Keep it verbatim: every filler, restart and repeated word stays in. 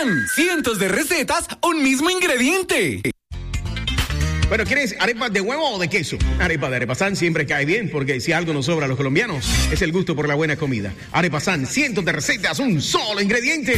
San, cientos de recetas, un mismo ingrediente. Bueno, ¿quieres arepa de huevo o de queso? Arepa de Arepa San siempre cae bien, porque si algo nos sobra a los colombianos, es el gusto por la buena comida. Arepa San, cientos de recetas, un solo ingrediente.